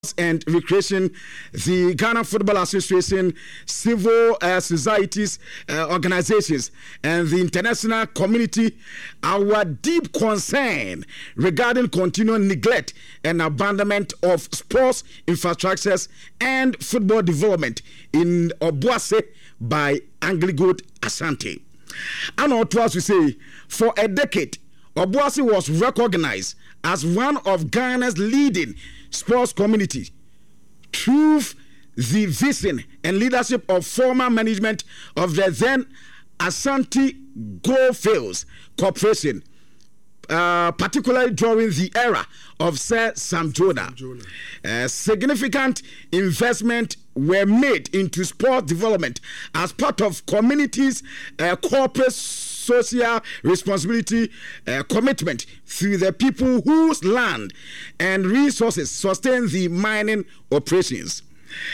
and Recreation, the Ghana Football Association, civil societies, organizations, and the international community, our deep concern regarding continual neglect and abandonment of sports infrastructures and football development in Obuasi by Anglo-Gold Ashanti. And what was we say, for a decade, Obuasi was recognized as one of Ghana's leading sports community through the vision and leadership of former management of the then Ashanti Goldfields Corporation, particularly during the era of Sir Sam Jonah. Significant investment were made into sport development as part of communities' corporate social responsibility commitment through the people whose land and resources sustain the mining operations.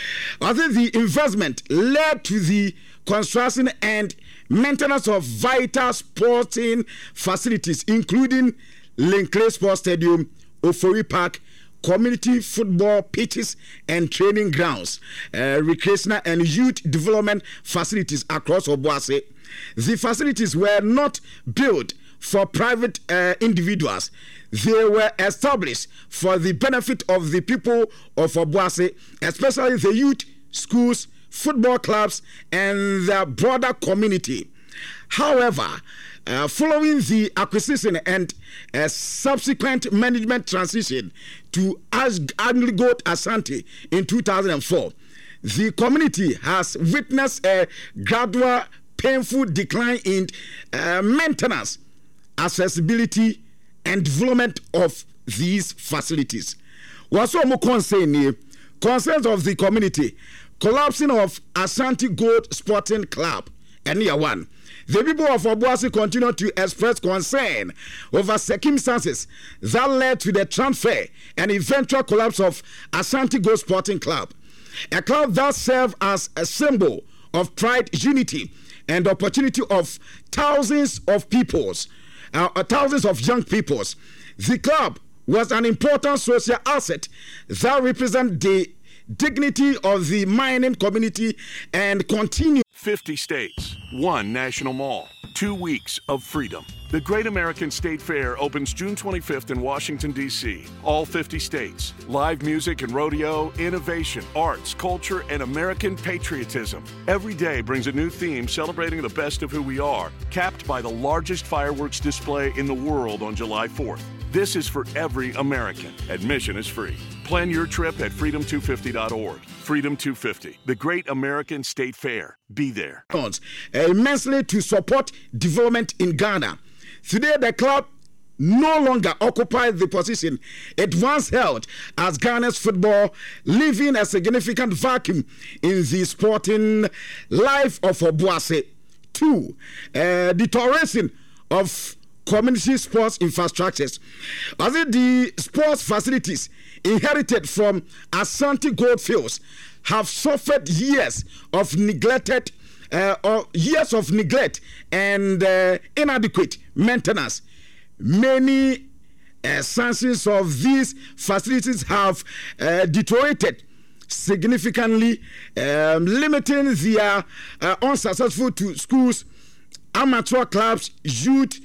I think the investment led to the construction and maintenance of vital sporting facilities, including Linkley Sports Stadium, Ofori Park, community football pitches and training grounds, recreational and youth development facilities across Obuasi. The facilities were not built for private individuals. They were established for the benefit of the people of Obuasi, especially the youth, schools, football clubs, and the broader community. However, following the acquisition and subsequent management transition to Anglo-Gold Ashanti in 2004, the community has witnessed a gradual painful decline in maintenance, accessibility, and development of these facilities. What's more concerns of the community? Collapsing of Ashanti Gold Sporting Club, and year one. The people of Obuasi continue to express concern over circumstances that led to the transfer and eventual collapse of Ashanti Gold Sporting Club, a club that served as a symbol of pride, unity, and opportunity of thousands of peoples, thousands of young peoples. The club was an important social asset that represents the dignity of the mining community and continue. 50 states, one national mall, 2 weeks of freedom. The Great American State Fair opens June 25th in Washington, D.C. All 50 states. Live music and rodeo, innovation, arts, culture, and American patriotism. Every day brings a new theme celebrating the best of who we are, capped by the largest fireworks display in the world on July 4th. This is for every American. Admission is free. Plan your trip at freedom250.org. Freedom 250, the Great American State Fair. Be there. Immensely to support development in Ghana. Today, the club no longer occupies the position it once held as Ghana's football, leaving a significant vacuum in the sporting life of Obuasi. 2. Deterioration of community sports infrastructures. As the sports facilities inherited from Ashanti Goldfields have suffered years of neglect and inadequate maintenance. Many sections of these facilities have deteriorated significantly, limiting their unsuccessful to schools, amateur clubs, youth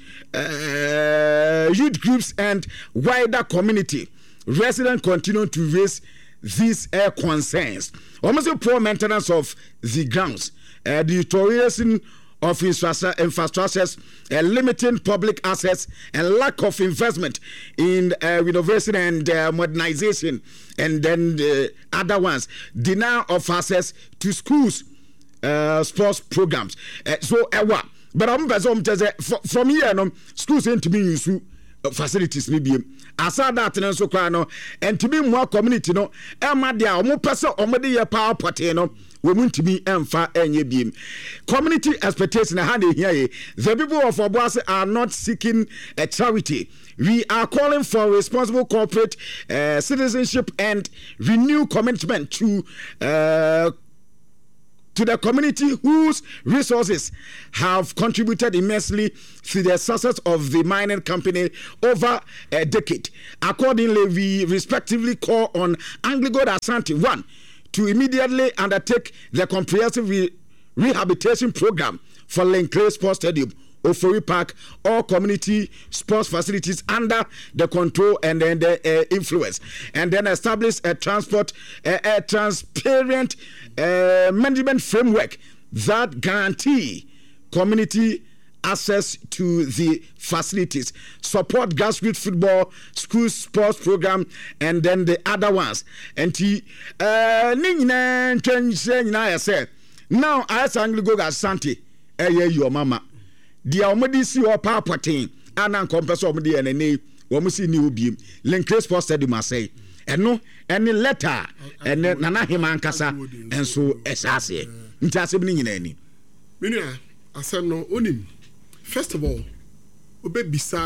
groups, and wider community. Residents continue to raise these concerns. Almost poor maintenance of the grounds, deterioration of infrastructures, limiting public assets, and lack of investment in renovation and modernization, and then the other ones, denial of access to schools, sports programs. But I'm from here, schools ain't to be used facilities maybe aside that and so kwano and to be more community no e dia omo pese omo de ye power party no we want to be emfa enye biem community expectation na hand here. The people of Obuasi are not seeking a charity. We are calling for responsible corporate citizenship and renewed commitment to to the community whose resources have contributed immensely to the success of the mining company over a decade. Accordingly, we respectively call on AngloGold Ashanti 1 to immediately undertake the comprehensive rehabilitation program for Linkley Sports Stadium, Ofori Park, all community sports facilities under the control and then the influence, and then establish a transparent management framework that guarantee community access to the facilities, support grassroots football, school sports program, and then the other ones. And now as AngloGold Ashanti, your mama. Dia omodi si o pa poten ana nkompeso omodi enene wo musi ni obi Linkley Sports Stadium asay eno ene letter ene nana hema nkasa enso esase nti asem ni nyina ani minia asem no onim. First of all obebisa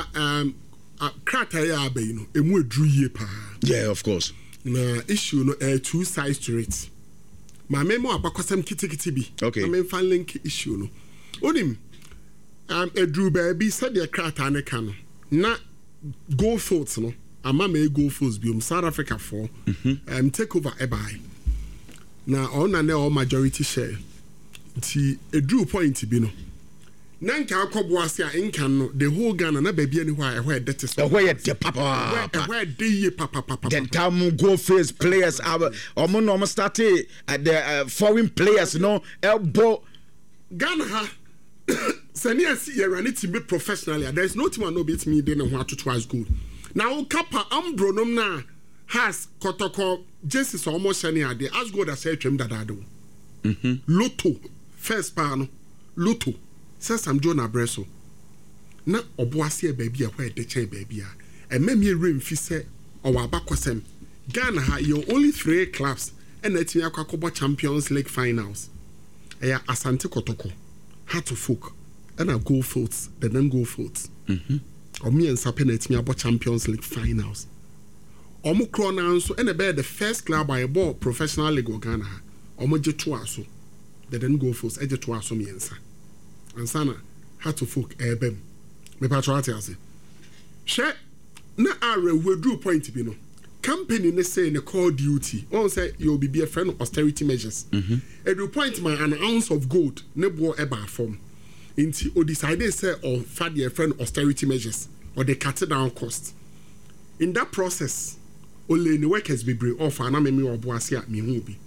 krata ya abayi no emu edru yie pa. Yeah, of course. Na issue no two sides to it. Ma memo abakosam kitikiti bi. Okay. Na me fan link issue no onim. Edru baby said the krata ne kan na go forts no ama me go forts bi South Africa for take over eBay na on na all majority share ti edru point bi no na nka akobo ase a nkan no the whole Ghana na baby ani hwa ehwe det so ehwe de papa ehwe de ye papa then tam go face players omo no start at the foreign players no elbow Ghana ha Senior see you run it to be professionally. There is no team no beat me then want to twice good. Now Kappa Ambronom na has Kotoko Jesus almost any idea as good as say trim that I do. Lotto first pan Lotto says I'm Jonah Bresso. Na oboase baby where the chair baby and me rim fi say or abakosem Ghana ha you only 3 clubs and the team Akakobo Champions League finals. Eya Asante Kotoko. Heart of folk and I go forts, then go forts. Or me and Sapenet me about Champions League finals. Omo Cronan so and the first club I bought professional league of Ghana. Omo Jetuaso, then go forts, Ejetuaso me and Sana heart of folk ebem. Me patriotic say. Share na are we do point to be no. Company ne say in a call duty. One say you'll be a friend of austerity measures. At the point my an ounce of gold ne bo eba form. Inti o decided say or fad your friend austerity measures or they cut down cost. In that process, only the workers be bring off and me or boasia me who be.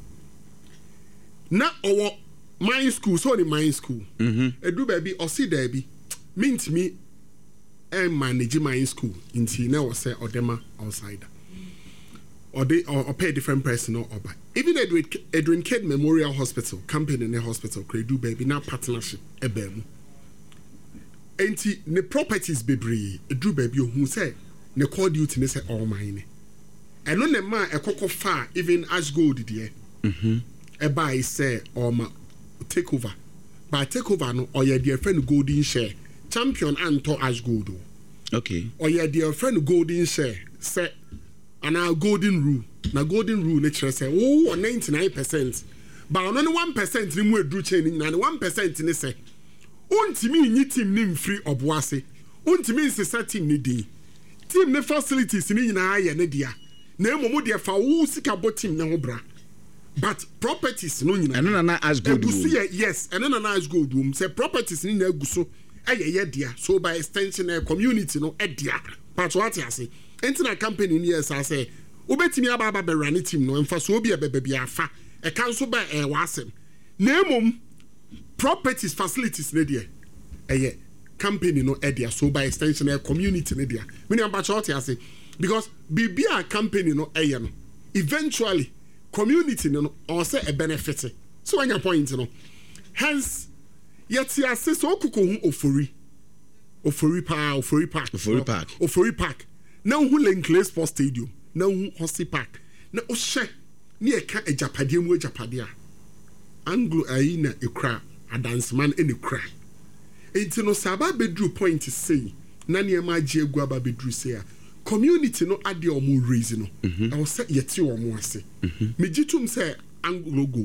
Na our mine school, so in mine school. Edu baby or see there be mean me and manage my school. Inti now say or dema outsider. Or they or pay a different person or buy. Even Edwin Kidd Memorial Hospital, company in the hospital, credo baby now partnership ebem. Enti ne properties bebree, Edru baby who say ne call duty ne say all mine. And on the man a cocoa far even as gold there. Eba say or ma take over. By take over no or your dear friend golden share. Champion Anto as gold. Okay. Or your dear friend golden share say and our golden rule. Na golden rule nature say, oh, 99%. But on only 1% remove drew chain, and 1% in say, untimi ni team name free obuase. Untimi se team ni di. Team ne facilities ni na aye ne dia. Na emomo dia fa wo sika bo team ne ho bra. But properties no nyina. Eno na as gold room. Yes, eno na as gold room. Say properties ni na aguso aye dia. So by extension community no e dia. But what you say? Enter company ni yes I say obetimi aba be run team no emfa so obi ebebe bia afa e kan so ba e wasem na emom properties facilities ne dia eye company no e dia so by extension community ne dia me am ba chot ya say because bibia company no eye no eventually community no or say a benefit so when your point no hence yet ya say so okuko hu ofori park now who Linkley Sports Stadium now who Hosi Park na o she ni e ka ejapade mu ejapade a Anglo ayi na ekra adansman ene kra enti no saba bedru point say na ne ma agi egu aba bedru say a community no ade o mu raise no I was say yeti o mu ase me gitum say AngloGold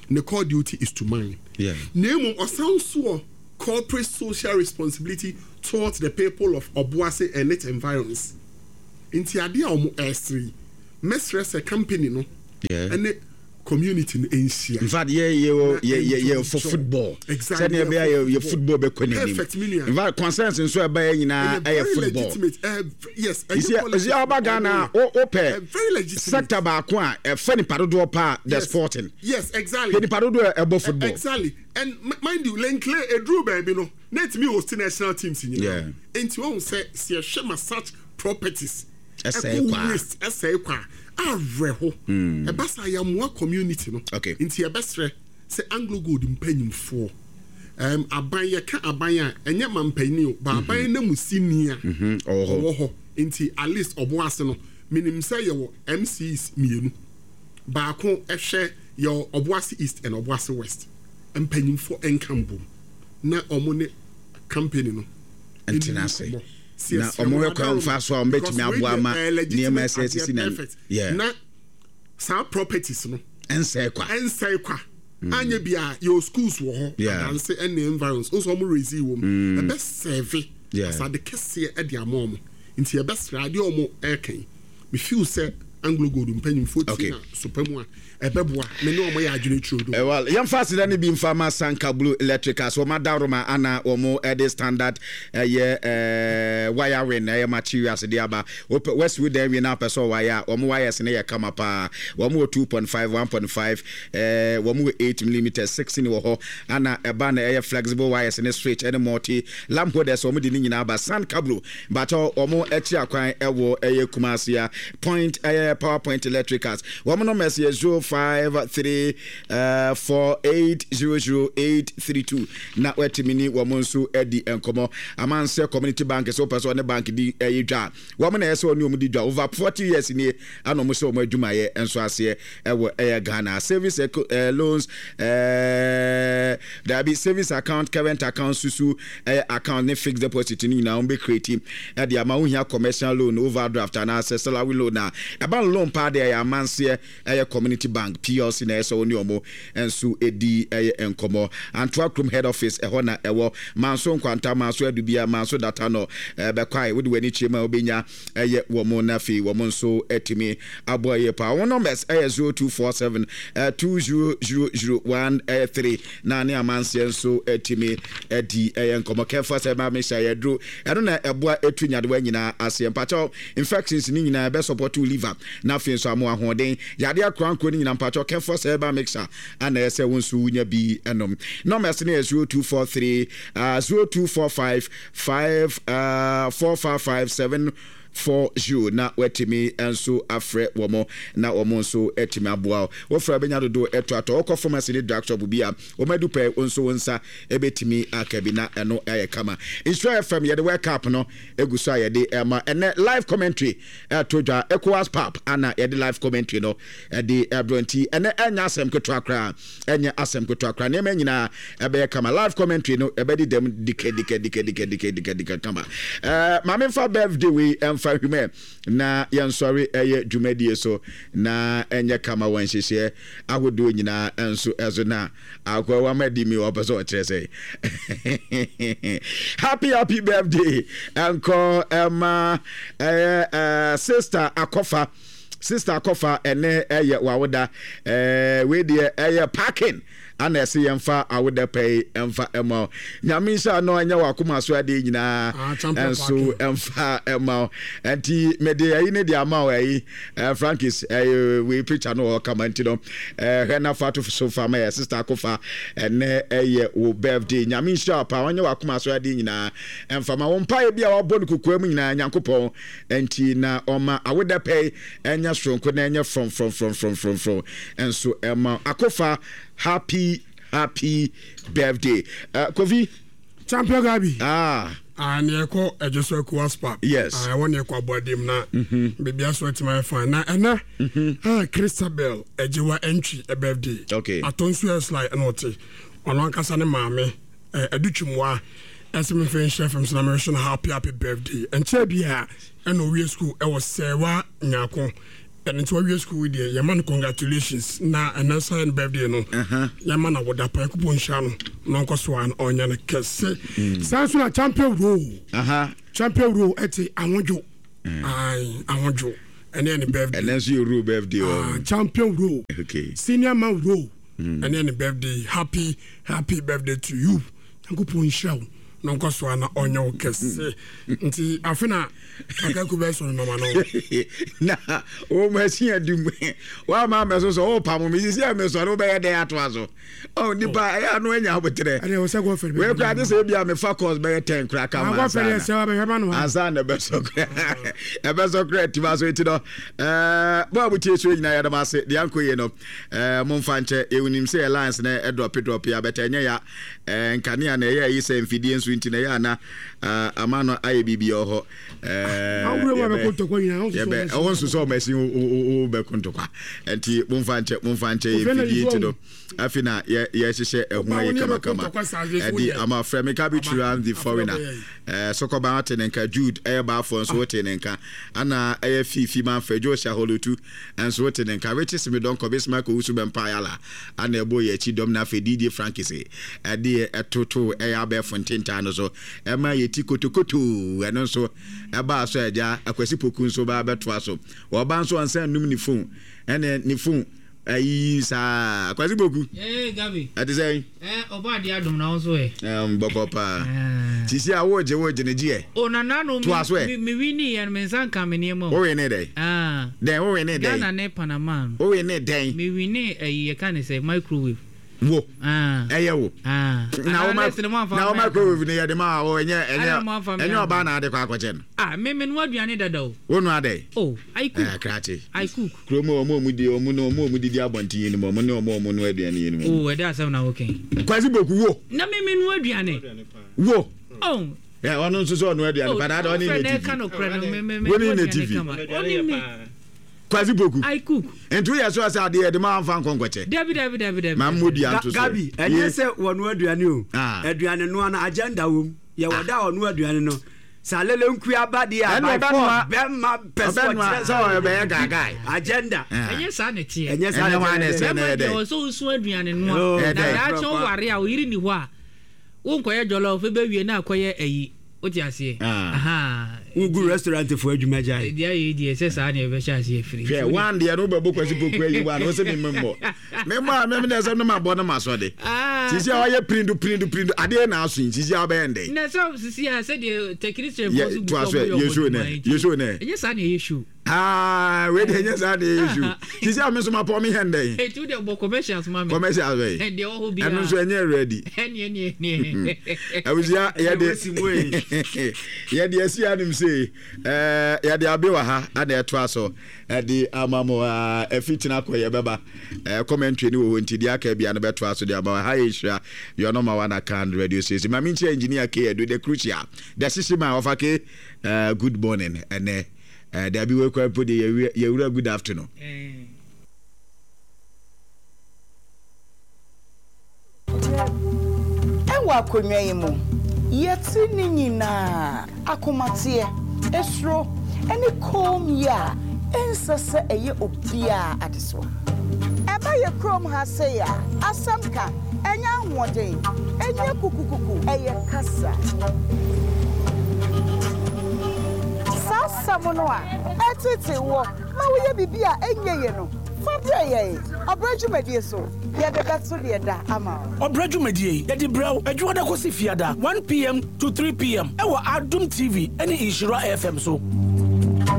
the core duty is to mine. Name or sound so corporate social responsibility towards the people of Obuasi and its environs. Inti adia omo S3 mesress a company no and the community in Asia. In fact, yeah for football. Exactly. Your football be perfect meaning. In fact, consensus so by football. Yes. Is your Ghana open very legitimate sector back one a funny parodo part the sporting. Yes, exactly. The parodo above football. Exactly. And mind you, Lenclair a Drew baby no. Net me hosting national teams in you. Into one say see shema such properties. Essay kwa areho e basa ya mo community no nti e besre say Anglo Gold mpanyim fo aban ye ka aban a enye mampani o ba aban na musini a oho nti at least Obuasi no minim say ye wo MCs mienu ba ko ehwe ye Obuasi East and Obuasi West mpanyim fo enkambo na omo ne company no entinase na omo kwa mfaso a mbetimi aboama niema SSC na some properties no ensai kwa anya bia your schools wo ho and say any environs also omo raise wo e be serve as the kese e de amom nti e be radio omo ekan me feel say Anglo Gold mpanyim 14 supermu ebeboa me no omo ya adwene trudo well yam fast da ne bi mfama Sanka Blue Electricals o madaroma ana omo ede standard wiring materials de aba Westwood there we na person wire omo wires ne ye kama pa omo 2.5 1.5 omo 8mm 16 wo ho ana eba na flexible wires ne straight and multi lamp holders omo de nyina aba Sanka Blue but omo echi akwan ewo Kumasi point PowerPoint Electricals omo no message 0534800832 na wetimini womonso edi enkomo amanse community bank so person ne bank di edwa womo na ese oni omudi dwa over 40 years ni anomo so omo adwumaye enso ase ewo Ghana service loans there be service account current account susu account ne fixed deposit ni na ombe create e dia ma ohia commercial loan overdraft and access salary loan na aba loan pa de amanse community bank PLC na eso oni omo ensu edi enkomo Antwa Krum head office eho na ewo manso nkwanta manso adubia manso data no bekwai wodi wani chema obenya womo na fi womo nso etimi aboye pa won numbers 0247 200001 na ne amanse enso etimi edi enkomo kefa se ma me sha yedro eno na eboa etunyade wanyina ase mpacho infections ni nyina be support liver na fi nso amo ahoden yade akranko ni nyina mpacho kefa se ba mixer ana ese wonsu nya bi enom numbers ne 0243 0245 4557 40 na wetimi enso afre womo na womo nso etimi aboa wo fra benya dodo eto ato wo performance ni drug shop bia wo madu pe onso wonsa ebetimi akabi na eno kama Israel FM ye the wake up no eguso ye de ema ene live commentary tojwa ECOWAS pap ana ye de live commentary no de abronti ene enya asem keto akra enya asem keto akra ne manyina ebe kama live commentary no ebe di dem dike kama mame fa birthday we fahime na yansori eye dwumadie so na enye kama wanhyehyɛ ahodo nyina enso ezo na akwa wa madimi opeso okyerese happy birthday anko sister Akofa ene eye wawoda we de eye parking ana ese yemfa awoda pay emfa ema nyamisha no anya wakoma so ade nyina enso emfa ema anti mede ayi ne de ama ayi Frankis we preacher no come anti no hena fatu so fama ya sister Akofa ene eye wo birthday nyamisha pa anya wakoma so ade nyina emfa ma won pa bia wabɔ kokkoam nyina nyankopɔn anti na oma awoda pay enya stronko na enya from enso ema Akofa happy birthday Kofi champion Gabi and yeko ejoso kuaspa yes I want yeko abodim na baby aso etima fan na ena Christabel ejewa entry a birthday okay atonso es like enote ono ankasa ne maame adutwumwa asem fen chef from celebration happy birthday and che bia eno we school e was sewa nyako and it's what we school with your man congratulations na and sign birthday no your man would have a coupon channel no swan on your kese Samsung champion role champion role at I want you and then the birthday and then you rule birthday champion role okay senior man role and then the birthday happy birthday to you and coupon show no swan on your kese nti afina akaku be so no mano na o machine adum wa ma meso so o pam me si ameso no be ye dey atoazo o nipa ya no anya obotre ade o se go fer we kra de se bia me focus be 10 kra ka ma go fer se wa be hema no asa na be so kra ti ba so ti no ba bu tie so nyina ya da ma se de anko ye no mo mfa nche ewunim se alliance na e drop ya beta nya ya nkania na ye yi se mfidie nso nti na ya na amano aye bibi ho I so messing o be kontokwa enti momfa nche efidie ti do afina ye hyehyɛ ehun ayi kama edi ama frame ka bi tru the foreigner sokoba atenenka Jude eba for so tenenka ana fifi man fejo sha holotu enso tenenka riches me don ko bisma ko usu bempa yala ana ebo ye chi dom na fedidi frankise edi etoto be fontinta no so ema ye ti kotokoto eno so eba so eja akwasi poku so ba beto aso wo ba so ansan num ni phone ene ni phone ayi sa akwasi poku Gabi ati say oba dia adum na so bokopa tisi a woje ne gie o nana no mi wini yan me san ka me ne mo o we ne dey den o we ne dey na ne Panama o we ne dey mi wini ayi ka ne say microwave wo wo na o microwave ne yede ma o enye oba na ade kwa akwache no me no aduane dada o wo no ade I cook kromo mu di abontin ni mo no aduane ni mo e da asem na okay kwasi boku wo na me no aduane wo ono nso so no aduane pa na oni ne TV no woni ne TV oni me kwasi boku I cook entu ya so asa de ma mfa nkonkwache David ma modi anto so Gabi enye se wonu aduane o aduane no na agenda wom ye woda wonu aduane no salele nku abade a by force bemma person so be gagai agenda enye sa ne tie enye sa ne de so usu aduane no na ya cho ware a o yiri ni ho a wo nkoye jollof be wie na akoye ayi o ti ase ugu restaurant for adwumaja dia ye dia se sa na e be sha ase free one dia no be bokwasi poku ayi one o se memmo me na se no ma bo na maso de sisi a ye prindu ade na aso sisi a be ende na so sisi a se de technician for su yeso ne enye sa na yesu we de enye sa na yesu sisi a me so ma po me hende e tu de bo commercials ma me commercials we e de o bi anu so enye ready eni awuzia ye de ye de asi anim say ye de abewa ha ana eto aso de amamo afitina koye beba commentary ni wo ntidi aka bia na beto aso de aba ha yeshua yo no ma wana kan radio station ma minchi engineer ke do the crucial the sisima of ake good morning and there be we kwa put ye good afternoon ewa konwa yimu yeti ni nyina akomate esro eni kom ya ensese eye obia adeso eba ye krom ha se ya asamka enya nwode enya kukukuku eye kasa sasa mono a etete wo ma wo ye bibia enye ye no fabre ye obrajumedie so ye de beto de da ama obrajumedie ye di brew adwo da kosi fiada 1 p.m. to 3 p.m. ewa Adum TV eni Inshira FM so